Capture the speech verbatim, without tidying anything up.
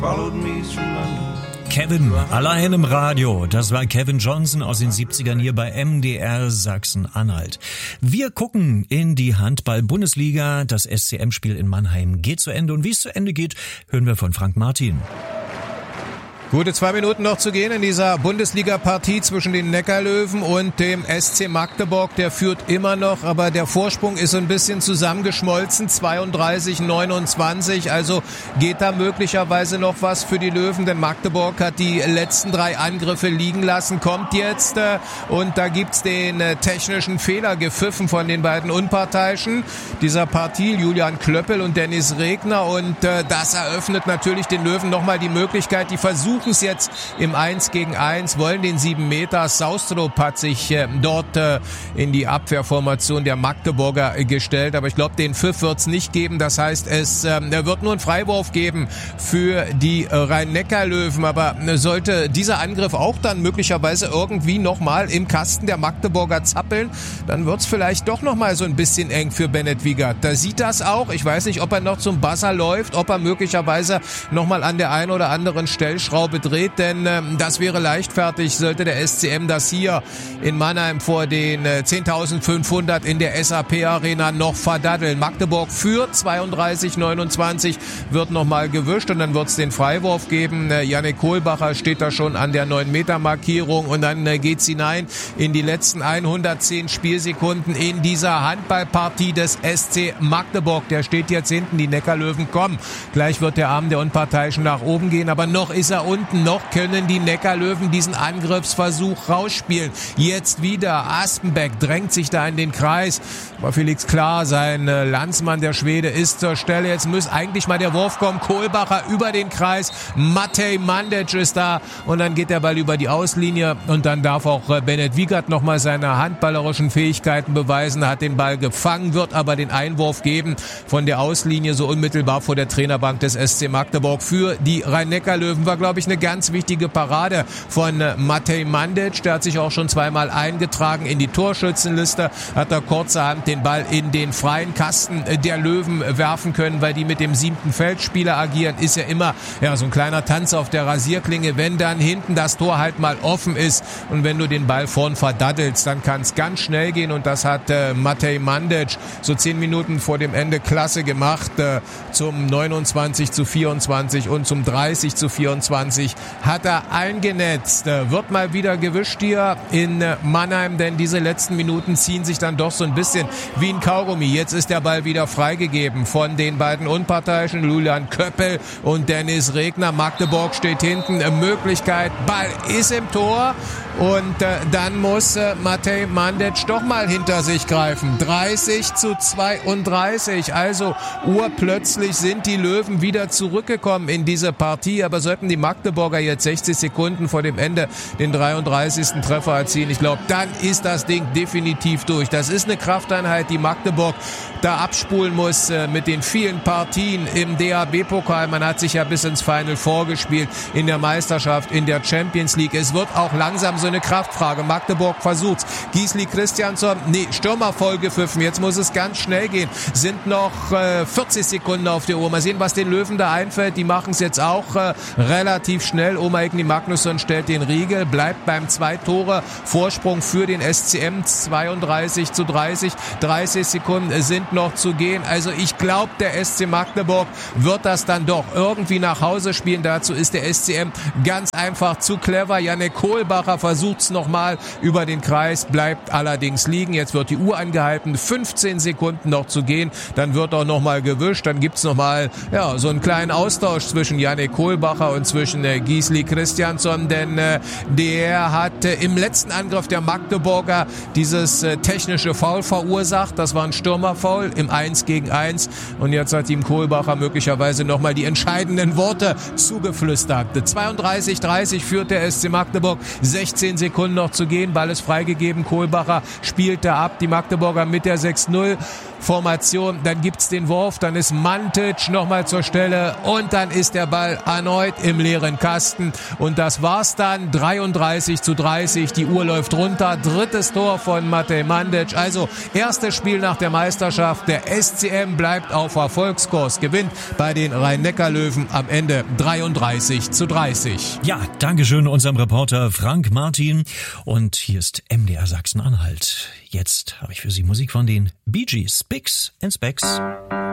Kevin, allein im Radio. Das war Kevin Johnson aus den siebzigern hier bei M D R Sachsen-Anhalt. Wir gucken in die Handball-Bundesliga. Das S C M-Spiel in Mannheim geht zu Ende. Und wie es zu Ende geht, hören wir von Frank Martin. Gute zwei Minuten noch zu gehen in dieser Bundesliga-Partie zwischen den Neckarlöwen und dem S C Magdeburg. Der führt immer noch, aber der Vorsprung ist so ein bisschen zusammengeschmolzen. zweiunddreißig neunundzwanzig, also geht da möglicherweise noch was für die Löwen, denn Magdeburg hat die letzten drei Angriffe liegen lassen, kommt jetzt äh, und da gibt's den äh, technischen Fehler gepfiffen von den beiden Unparteiischen dieser Partie, Julian Klöppel und Dennis Regner, und äh, das eröffnet natürlich den Löwen nochmal die Möglichkeit, die versuchen es jetzt im eins gegen eins, wollen den sieben Meter. Saustrup hat sich äh, dort äh, in die Abwehrformation der Magdeburger äh, gestellt, aber ich glaube, den Pfiff wird es nicht geben. Das heißt, es äh, wird nur einen Freiwurf geben für die äh, Rhein-Neckar-Löwen, aber äh, sollte dieser Angriff auch dann möglicherweise irgendwie nochmal im Kasten der Magdeburger zappeln, dann wird es vielleicht doch nochmal so ein bisschen eng für Bennett Wiegert. Da sieht das auch. Ich weiß nicht, ob er noch zum Buzzer läuft, ob er möglicherweise nochmal an der einen oder anderen Stellschraube bedreht, denn ähm, das wäre leichtfertig, sollte der S C M das hier in Mannheim vor den äh, zehntausendfünfhundert in der S A P Arena noch verdaddeln. Magdeburg führt zweiunddreißig neunundzwanzig, wird nochmal gewischt und dann wird es den Freiwurf geben. Äh, Jannik Kohlbacher steht da schon an der neun Meter Markierung und dann äh, geht's hinein in die letzten hundertzehn Spielsekunden in dieser Handballpartie des S C Magdeburg. Der steht jetzt hinten, die Neckarlöwen kommen. Gleich wird der Arm der Unparteiischen nach oben gehen, aber noch ist er unten. Noch können die Neckarlöwen diesen Angriffsversuch rausspielen. Jetzt wieder Aspenbeck drängt sich da in den Kreis. War Felix klar, sein Landsmann, der Schwede, ist zur Stelle. Jetzt muss eigentlich mal der Wurf kommen. Kohlbacher über den Kreis. Matej Mandic ist da und dann geht der Ball über die Auslinie und dann darf auch Bennett Wiegert nochmal seine handballerischen Fähigkeiten beweisen. Hat den Ball gefangen, wird aber den Einwurf geben von der Auslinie so unmittelbar vor der Trainerbank des S C Magdeburg für die Rhein-Neckar-Löwen. War, glaube ich, eine ganz wichtige Parade von Matej Mandic. Der hat sich auch schon zweimal eingetragen in die Torschützenliste, hat da kurzerhand den Ball in den freien Kasten der Löwen werfen können, weil die mit dem siebten Feldspieler agieren. Ist ja immer ja so ein kleiner Tanz auf der Rasierklinge, wenn dann hinten das Tor halt mal offen ist und wenn du den Ball vorn verdaddelst, dann kann es ganz schnell gehen und das hat äh, Matej Mandic so zehn Minuten vor dem Ende klasse gemacht, äh, zum neunundzwanzig zu vierundzwanzig und zum dreißig zu vierundzwanzig hat er eingenetzt. Wird mal wieder gewischt hier in Mannheim, denn diese letzten Minuten ziehen sich dann doch so ein bisschen wie ein Kaugummi. Jetzt ist der Ball wieder freigegeben von den beiden Unparteiischen, Julian Köppel und Dennis Regner. Magdeburg steht hinten, Möglichkeit, Ball ist im Tor und äh, dann muss äh, Matej Mandic doch mal hinter sich greifen. dreißig zu zweiunddreißig, also urplötzlich sind die Löwen wieder zurückgekommen in diese Partie, aber sollten die Magdeburger jetzt sechzig Sekunden vor dem Ende den dreiunddreißigsten Treffer erzielen, ich glaube, dann ist das Ding definitiv durch. Das ist eine Krafteinheit, die Magdeburg da abspulen muss äh, mit den vielen Partien im D H B-Pokal. Man hat sich ja bis ins Final vorgespielt in der Meisterschaft, in der Champions League. Es wird auch langsam so eine Kraftfrage. Magdeburg versucht's. Gisli Christiansson, nee, Stürmer vollgepfiffen. Jetzt muss es ganz schnell gehen. Sind noch äh, vierzig Sekunden auf der Uhr. Mal sehen, was den Löwen da einfällt. Die machen es jetzt auch äh, relativ schnell. Oma Igni Magnusson stellt den Riegel, bleibt beim zwei Tore Vorsprung für den S C M, zweiunddreißig zu dreißig. dreißig Sekunden sind noch zu gehen. Also ich glaube, der S C Magdeburg wird das dann doch irgendwie nach Hause spielen. Dazu ist der S C M ganz einfach zu clever. Jannik Kohlbacher versucht es nochmal über den Kreis, bleibt allerdings liegen. Jetzt wird die Uhr angehalten, fünfzehn Sekunden noch zu gehen. Dann wird auch nochmal gewischt. Dann gibt es nochmal ja, so einen kleinen Austausch zwischen Jannik Kohlbacher und zwischen äh, Gisli Christiansson, denn äh, der hat äh, im letzten Angriff der Magdeburger dieses äh, technische Foul verursacht. Das war ein Stürmerfoul im eins gegen eins und jetzt hat ihm Kohlbacher möglicherweise nochmal die entscheidenden Worte zugeflüstert. zweiunddreißig dreißig führt der S C Magdeburg, sechzehn Sekunden noch zu gehen, Ball ist freigegeben, Kohlbacher spielt da ab, die Magdeburger mit der sechs null. Formation. Dann gibt's den Wurf, dann ist Mantic nochmal zur Stelle und dann ist der Ball erneut im leeren Kasten. Und das war's dann. dreiunddreißig zu dreißig. Die Uhr läuft runter. Drittes Tor von Matej Mandic. Also erstes Spiel nach der Meisterschaft. Der S C M bleibt auf Erfolgskurs. Gewinnt bei den Rhein-Neckar-Löwen am Ende dreiunddreißig zu dreißig. Ja, Dankeschön unserem Reporter Frank Martin. Und hier ist M D R Sachsen-Anhalt. Jetzt habe ich für Sie Musik von den Bee Gees, Bix and Specs.